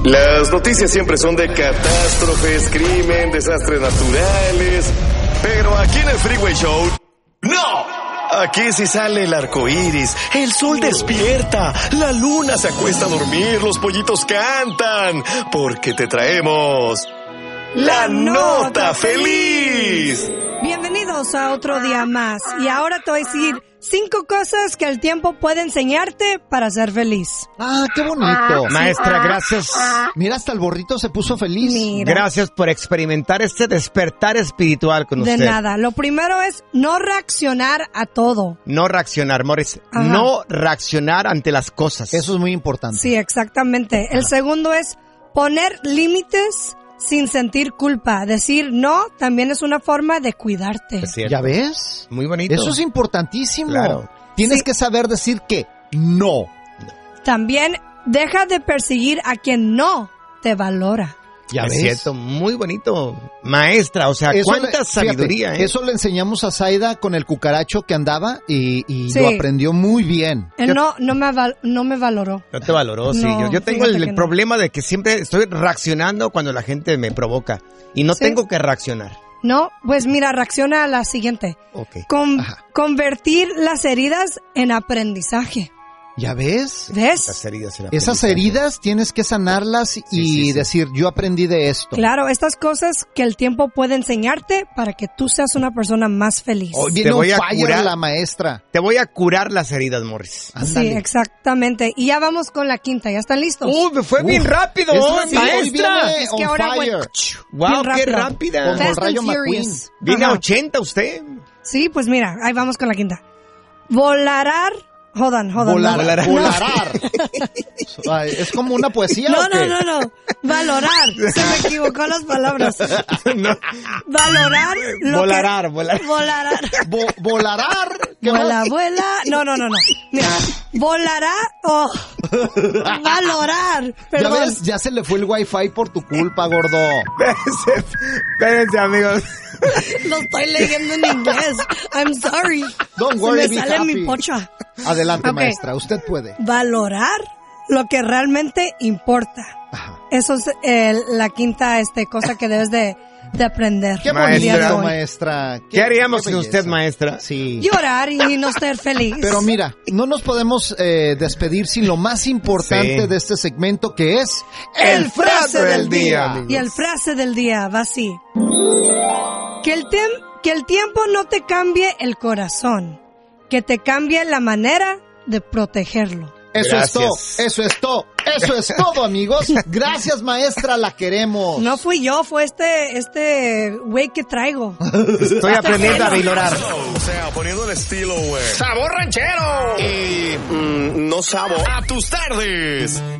Las noticias siempre son de catástrofes, crimen, desastres naturales. Pero aquí en el Freeway Show, ¡no! Aquí sí sale el arco iris, el sol despierta, la luna se acuesta a dormir, los pollitos cantan. Porque te traemos la nota feliz. Bienvenidos a otro día más. Y ahora te voy a decir 5 cosas que el tiempo puede enseñarte para ser feliz. Ah, qué bonito. Maestra, gracias. Mira, hasta el borrito se puso feliz. Mira. Gracias por experimentar este despertar espiritual con usted. De nada. Lo primero es no reaccionar a todo. No reaccionar, Morris. Ajá. No reaccionar ante las cosas. Eso es muy importante. Sí, exactamente. El segundo es poner límites sin sentir culpa. Decir no también es una forma de cuidarte. Es cierto. ¿Ya ves? Muy bonito. Eso es importantísimo. Claro. Tienes Sí. que saber decir que no. También deja de perseguir a quien no te valora. ¿Ya es ves? cierto, muy bonito. Maestra, o sea, Eso cuánta fíjate, sabiduría, ¿eh? Eso le enseñamos a Zaida con el cucaracho que andaba y Sí. lo aprendió muy bien. Él no me valoró. No te valoró, sí. No, Yo tengo fíjate que el no. problema de que siempre estoy reaccionando cuando la gente me provoca. Y no Sí. tengo que reaccionar. No, pues mira, reacciona a la siguiente. Ok. Ajá. Convertir las heridas en aprendizaje. ¿Ya ves? ¿Ves? Esas heridas, Esas heridas tienes que sanarlas y sí. decir, yo aprendí de esto. Claro, estas cosas que el tiempo puede enseñarte para que tú seas una persona más feliz. Hoy Te viene voy on a fire curar. la maestra. Te voy a curar las heridas, Morris. Ándale. Sí, exactamente. Y ya vamos con la quinta. ¿Ya están listos? Me fue bien rápido, Es hoy, rápido, hoy maestra. viene Es que on ahora, fire. Wow, bien qué rápido. rápida. Como el Fast Rayo and McQueen. Furious. Viene a Ajá. 80 usted. Sí, pues mira, ahí vamos con la quinta. Volarar. Hold on. Volar. No. Volarar. Ay, es como una poesía. No, ¿o qué? no. Valorar. Se me equivocó las palabras. No. Valorar. Volar. Volarar. Volarar. ¿Qué más? Vuela. No. Mira, volará. Valorar. Ya Perdón. ves, ya se le fue el wifi por tu culpa, gordo. Espérense, amigos. Lo estoy leyendo en inglés. I'm sorry. Don't Se worry, me be sale happy. mi pocha. Adelante, Ok. maestra, usted puede. Valorar lo que realmente importa. Ajá. Eso es la quinta cosa que debes de aprender. Qué Maestra. el día de bonito, hoy. maestra. ¿Qué haríamos sin belleza. usted, maestra? Sí. Llorar y no ser feliz. Pero mira, no nos podemos despedir sin lo más importante Sí. de este segmento, que es El frase del día, amigos. Y el frase del día va así. Que el tiempo no te cambie el corazón, que te cambie la manera de protegerlo. Eso Gracias. es todo, eso es todo, amigos. Gracias, maestra, la queremos. No fui yo, fue este güey que traigo. Estoy aprendiendo a valorar. O sea, poniendo el estilo, güey. ¡Sabor ranchero! Y no sabo. A tus tardes.